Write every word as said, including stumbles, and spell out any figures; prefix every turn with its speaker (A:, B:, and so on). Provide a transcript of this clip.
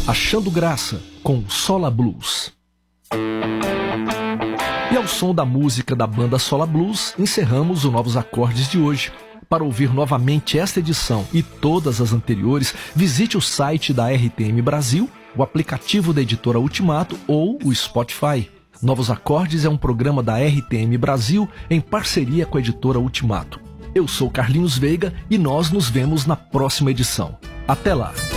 A: Achando Graça, com Sola Blues. E ao som da música da banda Sola Blues, encerramos o Novos Acordes de hoje. Para ouvir novamente esta edição e todas as anteriores, visite o site da R T M Brasil, o aplicativo da editora Ultimato ou o Spotify. Novos Acordes é um programa da R T M Brasil em parceria com a editora Ultimato. Eu sou Carlinhos Veiga e nós nos vemos na próxima edição. Até lá!